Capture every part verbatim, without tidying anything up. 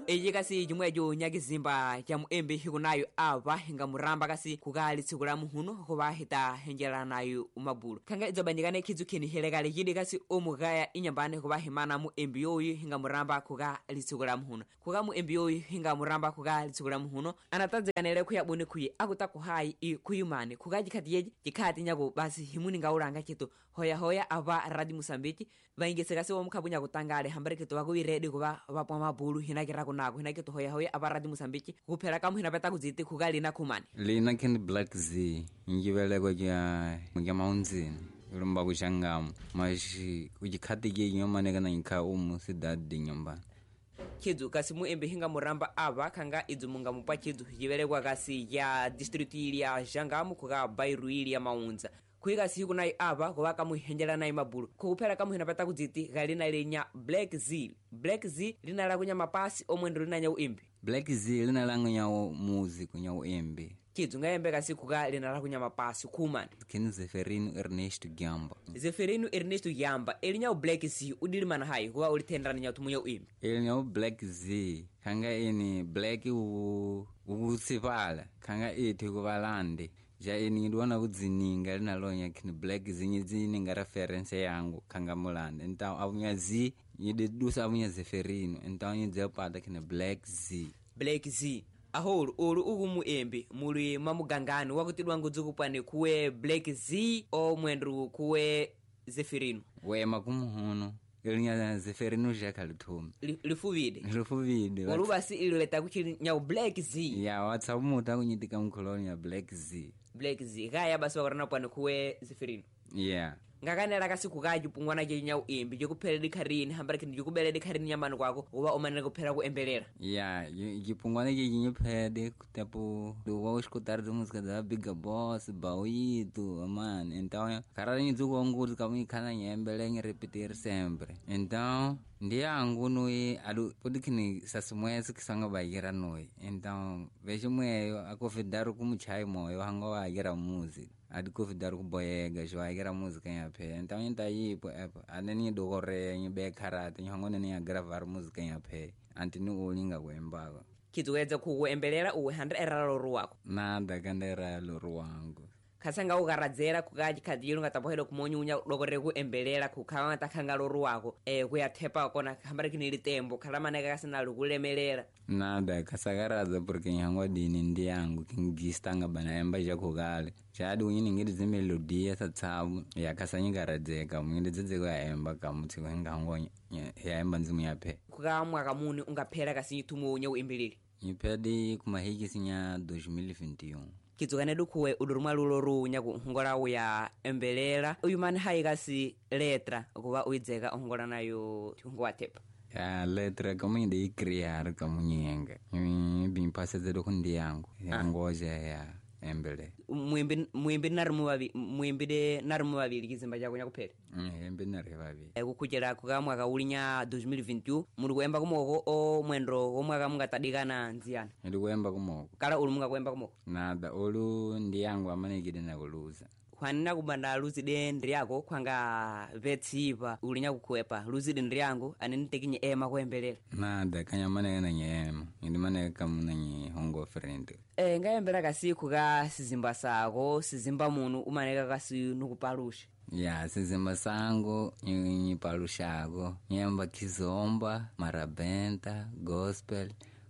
eyi kasi jimwejo nyakizimba kya muembe hikunayo ava hinga muramba kasi kukali tsiku la muhuno kuva hita henjela nayo umabulu khanga idzabanyikane khizu khini helekale yidi kasi omugaya inyambane kuva himana muembe yoyu hinga muramba kuka litsiku la muhuno kuka muembe yoyu hinga muramba kuka litsiku la muhuno anatadzikanele khuyabuni khuye akuta kuhayi i khuyumane kuka jikhati yeji jikhati nyako basi himuni ngaulanga kitu hoya hoya ava Radio Mosambiki vaingese kasi omukhabunya kutangale hambere kitu vakuiredi kuva vapwa mabulu hinakira kunako hinakito hoya hoya ava Radio Mosambiki kuphela kamu hinapeta kuziti kukali na khumani lina kini Black Z njibeleko kya kya maunzini lumba kushangamo mashi kujikhati kye nyomane kana nkha umu sidadi nyomba khizu kasi muembe hinga muramba ava khanga idzumunga mupa khizu jivelekwa kasi ya district ya Jangamu kuka Bairuili ya Maunza kuika siku nayi ava kuva kamuhenjela nayi mabulu kuphela kamu hinapeta kuziti galina lenya Black Z Black Z lina la kunya mapasi omwendo lina nya uimbi Black Z lina la kunya muzi kunya uimbi kitu ngaembe kasi kuka lina la kunya mapasi kumani kini Zeferino Ernesto Gyamba Zeferino Ernesto Gyamba elinya Black Z udilimana hayi kuva ulitendana nya tumunya uimbi elinya Black Z khanga eni Black u utsipala khanga ethi kuvalande ja eni ndwana kudzininga linalonya kini Black zinyi dzininga reference yangu khanga mulanda enta abunya Z yide dusa abunya Zeferino enta nyidze pada kini Black Z Black Z aholu olu ugu muembe muli mamugangani wakutidwa nguzukupane kuwe Black Z o mwendru kuwe Zeferino wema kumuhono elinya Zeferino jakalituma lifuvide lifuvide olu basi ilileta kuchili nya Black Z ya watsamuta kunyitika mkoloni ya Black Z Black Z gaya basi wakarana pwane kuwe Zeferino yeah ngakanela kasi kukaji pungwana je nya uimbi je kuphela dikharini hambara kindi je kubele dikharini nyamani kwako uba omanele kuphela kuembelela yeah jipungwana je nyiphede kutapo do escutar de música da Big Boss Bauito man então karani nzuko nguti kamu kana nyembele ngi repetir sempre então ndiyangu noi adu podikini sasumwese kisanga bayira noi então vejo mweyo akofidaru kumuchai moyo hanga bayira music adi kofidaru kuboyega jo bayira music yape então inta yipo apo aneni dogore nyibe karate nyongone ni agravar music yape antini ulinga kwembaga kizuweza kuembelela uwe handra eralo ruwako nada kandera lo ruwangu kasanga ugaradzera kukaji kadiro ngatapohelo kumonyunya dogore kuembelela kukawa takhanga lo ruwako eh kuyathepa kona hambara kinili tembo khalamana kasina lukulemelela nada kasagaraza porque nyangwa dini ndi yangu kingistanga bana yamba jakogale jadi unyini ngidi zimelodia satsabu yakasanyigaradzeka mwindi dzidzeko yamba kamuthi kwengango yamba nzimu yape kukamwa kamuni ungaphela kasiyithumo unye uimbeleli nyipedi kumahiki sinya dois mil e vinte e um kitsukane dukhuwe udurumwa lulo runya kuhongola uya embelela uyumani hayi kasi letra kuva uidzeka hongola nayo ngwathepa ya letra kamuyinde ikriar kamunyenga bimpaseze dokundi yangu yangoja ya embele mwimbi mwimbi narumu babi mwimbi de narumu babili kizimba jako nyakuphela embe nare babi ekukujera kukamwaka ulinya dois mil e vinte e um muri kwemba kumoko o mwendo omwaka mungatadikana nziana ndi kwemba kumoko kala ulu munga kwemba kumoko nada olu ndi yangu amanekide nakuluza kwanina kubanda luzide ndri yako kwanga vetsipa ulinya kukwepa luzide ndri yangu anini tekinye ema kuembelela nada kanyamane na nyema ndi mane kamuna nyi hongo friend eh ngaembela kasiku ka sizimba sako sizimba munu umaneka kasi nukupalusha ya sizimba sango nyipalushako nyemba kizomba marabenta gospel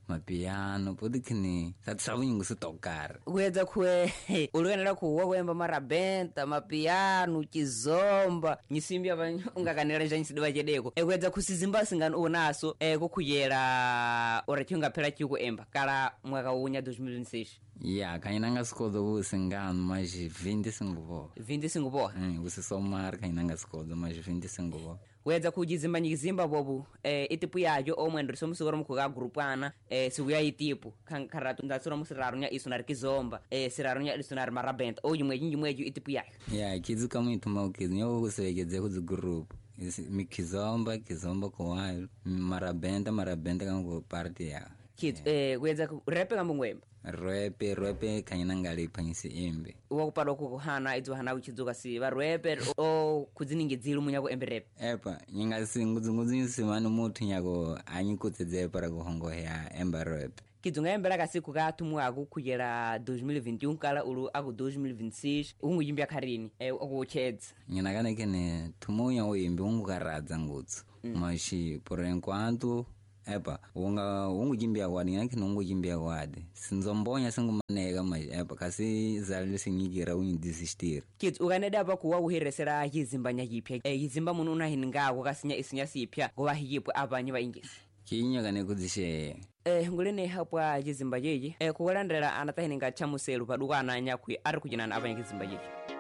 mapiano podikini satsabunyingu sitokara kuweza kwe ulwenela kuwa kwemba marabenta mapiano kizomba nyisimbi aba ungakanela nje nsidwa jedeko ekweza kusizimba singano unaso ekukuyela orakyunga phela kyuko emba kala mwaka unya dois mil e seis ya kainanga sikodo usingano mas vinte singubo vinte singubo mm usisomar kainanga sikodo mas vinte singubo weza kujizimba nyizimba bobu eh itipu yajo omwendo somusukoro mukuga grupana eh suya itipu kankaratu ndasura musirarunya isunar kizomba eh sirarunya isunar marabenta oyumwe nyimweju itipu yayo ya kizuka mwituma ukiznyo kusegeze ku group mikizomba kizomba kwa marabenta marabenta kango party ya kids eh kweza rap kamba ngwemba rap rap kanyina ngali phanyisi imbe wakupalo kuhana idzo hana uchizuka si va rapper o kuziningedzile munyako embe rap epa nyinga singuzunguzisi manu muthu nyako anyikutseze para kuhongo ya embe rap kidunga embela kasiku ka tumu aku kuyela dois mil e vinte e um kala ulu aku dois mil e vinte e seis ungu yimbya kharini eh okuchedza nyina kana kene tumu ya uyimbi ungu karadza ngutsu mm. mashi por enquanto epa unga ungu yimbya kwadi ngaki nungu yimbya kwadi sinzombonya singumaneka mashi epa kasi zalile sinyigira unyi desistir kids ukaneda apa kuwa uhiresera yizimba nyayipya eh yizimba munu unahininga kwakasinya isinya sipya ngoba hiyipwe abanye ba ingisi kinya kane kudzishe eh ngulene hapwa yizimba yeyi eh kulandera anatahininga chamuselu padukana nyakwi ari kujinana abanye yizimba yeyi